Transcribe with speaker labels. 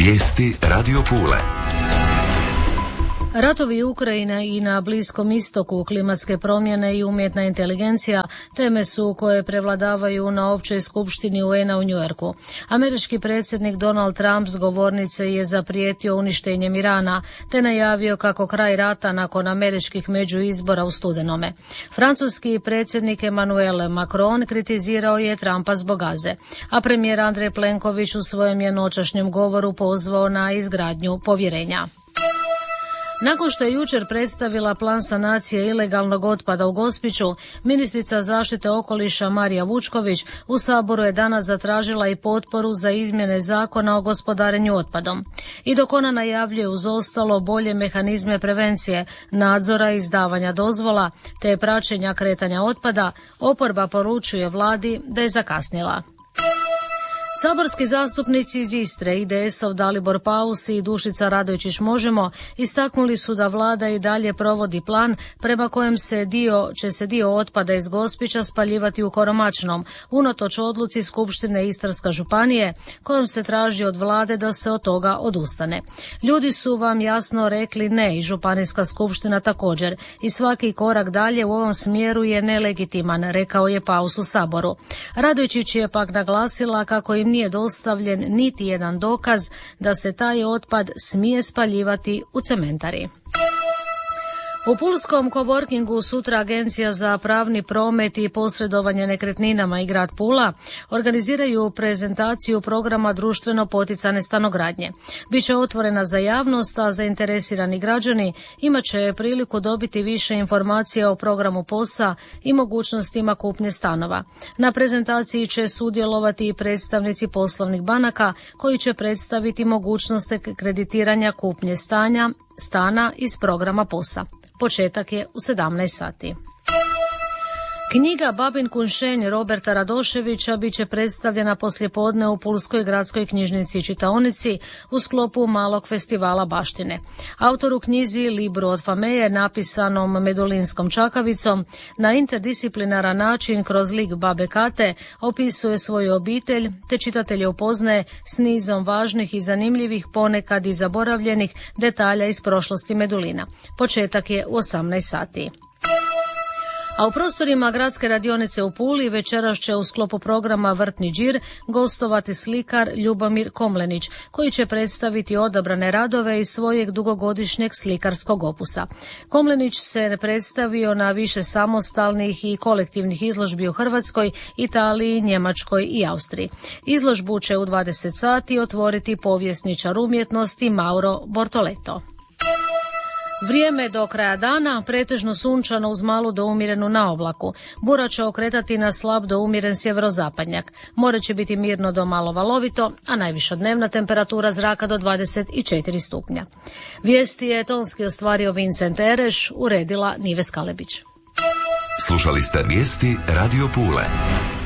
Speaker 1: Vijesti Radio Pule.
Speaker 2: Ratovi Ukrajine i na Bliskom istoku, klimatske promjene i umjetna inteligencija teme su koje prevladavaju na općoj skupštini UN-a u Njujorku. Američki predsjednik Donald Trump s govornice je zaprijetio uništenjem Irana, te najavio kako kraj rata nakon američkih međuizbora u studenome. Francuski predsjednik Emmanuel Macron kritizirao je Trumpa zbog Gaze, a premijer Andrej Plenković u svojem je noćašnjem govoru pozvao na izgradnju povjerenja. Nakon što je jučer predstavila plan sanacije ilegalnog otpada u Gospiću, ministrica zaštite okoliša Marija Vučković u Saboru je danas zatražila i potporu za izmjene zakona o gospodarenju otpadom. I dok ona najavljuje uz ostalo bolje mehanizme prevencije, nadzora i izdavanja dozvola te praćenja kretanja otpada, oporba poručuje vladi da je zakasnila. Saborski zastupnici iz Istre, IDS-ov Dalibor Paus i Dušica Radojčić-Možemo istaknuli su da vlada i dalje provodi plan prema kojem će se dio otpada iz Gospića spaljivati u Koromačnom, unatoč odluci Skupštine Istarska županije kojom se traži od vlade da se od toga odustane. Ljudi su vam jasno rekli ne i županijska skupština također i svaki korak dalje u ovom smjeru je nelegitiman, rekao je Paus u Saboru. Radojčić je pak naglasila kako im nije dostavljen niti jedan dokaz da se taj otpad smije spaljivati u cementari. U pulskom coworkingu sutra Agencija za pravni promet i posredovanje nekretninama i grad Pula organiziraju prezentaciju programa društveno poticane stanogradnje. Biće otvorena za javnost, a zainteresirani građani imat će priliku dobiti više informacija o programu POS-a i mogućnostima kupnje stanova. Na prezentaciji će sudjelovati i predstavnici poslovnih banaka koji će predstaviti mogućnosti kreditiranja kupnje stana iz programa POS-a. Početak je u 17 sati. Knjiga Babin Kunšenj Roberta Radoševića bit će predstavljena poslijepodne u Pulskoj gradskoj knjižnici i čitaonici u sklopu malog festivala baštine. Autor u knjizi Libru od Fameje, napisanom medulinskom čakavicom, na interdisciplinaran način kroz lik babe Kate opisuje svoju obitelj, te čitatelje upoznaje s nizom važnih i zanimljivih, ponekad i zaboravljenih detalja iz prošlosti Medulina. Početak je u 18 sati. A u prostorima gradske radionice u Puli večeras će u sklopu programa Vrtni džir gostovati slikar Ljubomir Komlenić, koji će predstaviti odabrane radove iz svojeg dugogodišnjeg slikarskog opusa. Komlenić se predstavio na više samostalnih i kolektivnih izložbi u Hrvatskoj, Italiji, Njemačkoj i Austriji. Izložbu će u 20 sati otvoriti povjesničar umjetnosti Mauro Bortoleto. Vrijeme do kraja dana, pretežno sunčano uz malu do umjerenu na oblaku. Bura će okretati na slab do umjeren sjeverozapadnjak. More će biti mirno do malo valovito, a najviša dnevna temperatura zraka do 24 stupnja. Vijesti je tonski ostvario Vincent Ereš, uredila Nives Kalebić.
Speaker 1: Slušali ste vijesti Radio Pule.